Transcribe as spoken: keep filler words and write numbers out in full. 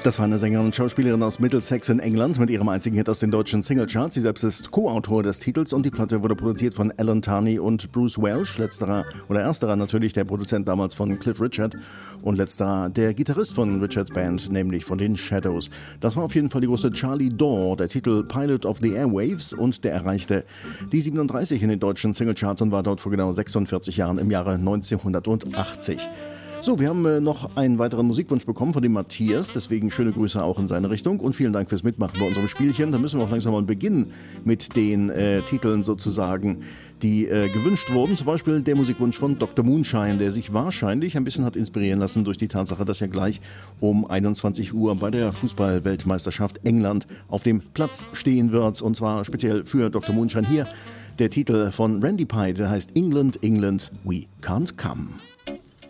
Das war eine Sängerin und Schauspielerin aus Middlesex in England mit ihrem einzigen Hit aus den deutschen Singlecharts. Sie selbst ist Co-Autor des Titels und die Platte wurde produziert von Alan Tarney und Bruce Welch. Letzterer oder ersterer natürlich der Produzent damals von Cliff Richard und letzterer der Gitarrist von Richards Band, nämlich von den Shadows. Das war auf jeden Fall die große Charlie Dore, der Titel Pilot of the Airwaves, und der erreichte die siebenunddreißig in den deutschen Singlecharts und war dort vor genau sechsundvierzig Jahren im Jahre neunzehnhundertachtzig. So, wir haben äh, noch einen weiteren Musikwunsch bekommen von dem Matthias, deswegen schöne Grüße auch in seine Richtung und vielen Dank fürs Mitmachen bei unserem Spielchen. Da müssen wir auch langsam mal beginnen mit den äh, Titeln sozusagen, die äh, gewünscht wurden. Zum Beispiel der Musikwunsch von Doktor Moonshine, der sich wahrscheinlich ein bisschen hat inspirieren lassen durch die Tatsache, dass er gleich um einundzwanzig Uhr bei der Fußball-Weltmeisterschaft England auf dem Platz stehen wird, und zwar speziell für Doktor Moonshine. Hier der Titel von Randy Pye, der heißt England, England, We Can't Come.